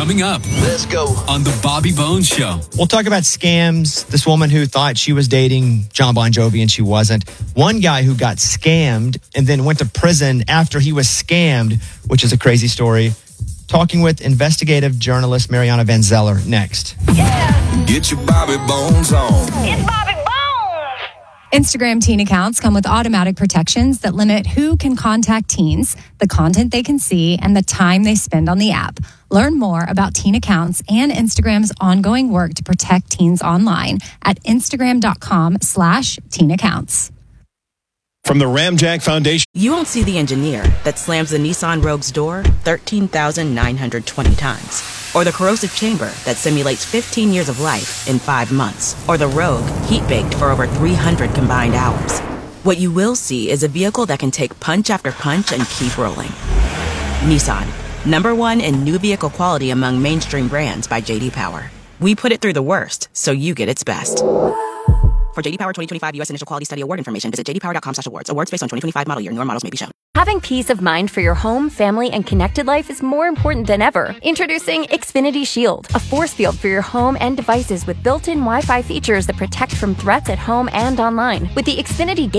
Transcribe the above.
Coming up. Let's go. On the Bobby Bones Show. We'll talk about scams. This woman who thought she was dating John Bon Jovi and she wasn't. One guy who got scammed and then went to prison after he was scammed, which is a crazy story. Talking with investigative journalist Mariana Van Zeller next. Get your Bobby Bones on. It's Bobby Bones. Instagram teen accounts come with automatic protections that limit who can contact teens, the content they can see, and the time they spend on the app. Learn more about teen accounts and Instagram's ongoing work to protect teens online at instagram.com/teen accounts. From the Ramjack Foundation. You won't see the engineer that slams the Nissan Rogue's door 13,920 times. Or the corrosive chamber that simulates 15 years of life in 5 months. Or the Rogue heat-baked for over 300 combined hours. What you will see is a vehicle that can take punch after punch and keep rolling. Nissan, #1 in new vehicle quality among mainstream brands by J.D. Power. We put it through the worst, so you get its best. For J.D. Power 2025 U.S. Initial Quality Study Award information, visit jdpower.com/awards. Awards based on 2025 model year. Newer models may be shown. Having peace of mind for your home, family, and connected life is more important than ever. Introducing Xfinity Shield, a force field for your home and devices with built-in Wi-Fi features that protect from threats at home and online. With the Xfinity